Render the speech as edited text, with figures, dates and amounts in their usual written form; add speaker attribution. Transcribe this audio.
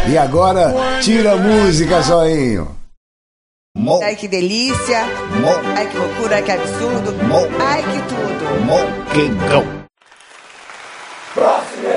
Speaker 1: E agora, tira a música, Zoinho.
Speaker 2: Ai, que delícia. Ai, que loucura, ai, que absurdo. Ai, que tudo.
Speaker 3: Que gão.
Speaker 4: Próximo.